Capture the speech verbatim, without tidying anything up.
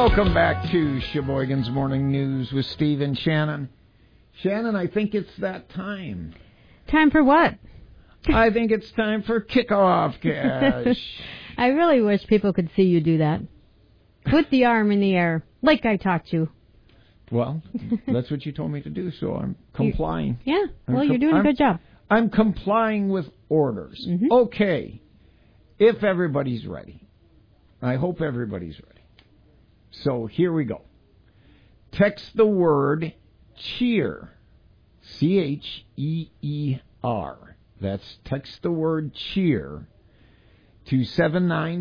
Welcome back to Sheboygan's Morning News with Steve and Shannon. Shannon, I think it's that time. Time for what? I think it's time for kickoff cash. I really wish people could see you do that. Put the arm in the air, like I taught you. Well, that's what you told me to do, so I'm complying. Yeah, well, I'm you're doing I'm, a good job. I'm complying with orders. Mm-hmm. Okay, if everybody's ready. I hope everybody's ready. So here we go. Text the word cheer. C H E E R. That's text the word cheer to seven nine